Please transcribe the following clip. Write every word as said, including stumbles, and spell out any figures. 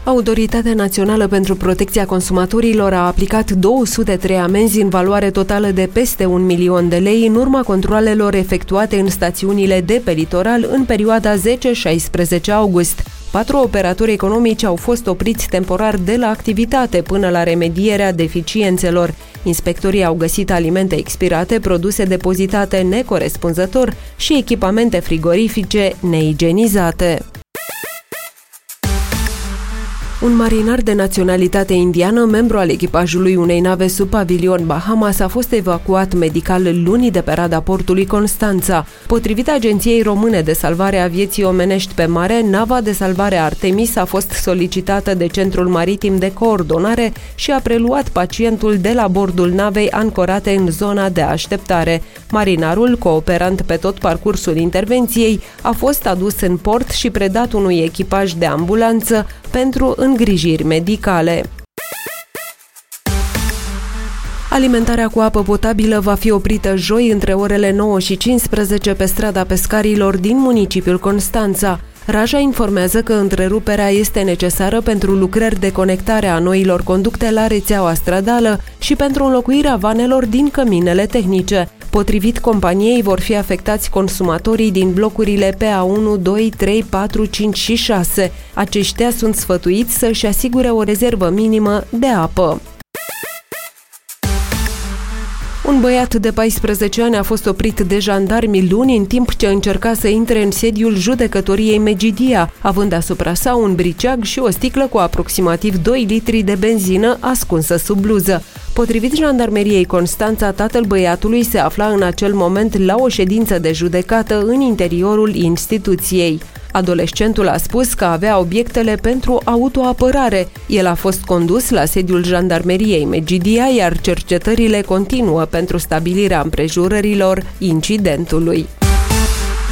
Autoritatea Națională pentru Protecția Consumatorilor a aplicat două sute trei amenzi în valoare totală de peste un milion de lei în urma controalelor efectuate în stațiunile de pe litoral în perioada zece șaisprezece august. Patru operatori economici au fost opriți temporar de la activitate până la remedierea deficiențelor. Inspectorii au găsit alimente expirate, produse depozitate necorespunzător și echipamente frigorifice neigienizate. Un marinar de naționalitate indiană, membru al echipajului unei nave sub pavilion Bahamas, a fost evacuat medical luni de pe rada portului Constanța. Potrivit Agenției Române de Salvare a Vieții Omenești pe Mare, nava de salvare Artemis a fost solicitată de Centrul Maritim de Coordonare și a preluat pacientul de la bordul navei ancorate în zona de așteptare. Marinarul, cooperant pe tot parcursul intervenției, a fost adus în port și predat unui echipaj de ambulanță pentru îngrijiri medicale. Alimentarea cu apă potabilă va fi oprită joi între orele nouă și cincisprezece pe strada Pescarilor din municipiul Constanța. Raja informează că întreruperea este necesară pentru lucrări de conectare a noilor conducte la rețeaua stradală și pentru înlocuirea vanelor din căminele tehnice. Potrivit companiei, vor fi afectați consumatorii din blocurile P A unu, doi, trei, patru, cinci și șase. Aceștia sunt sfătuiți să-și asigure o rezervă minimă de apă. Un băiat de paisprezece ani a fost oprit de jandarmi luni în timp ce încerca să intre în sediul judecătoriei Megidia, având asupra sa un briceag și o sticlă cu aproximativ doi litri de benzină ascunsă sub bluză. Potrivit Jandarmeriei Constanța, tatăl băiatului se afla în acel moment la o ședință de judecată în interiorul instituției. Adolescentul a spus că avea obiectele pentru autoapărare. El a fost condus la sediul Jandarmeriei Megidia, iar cercetările continuă pentru stabilirea împrejurărilor incidentului.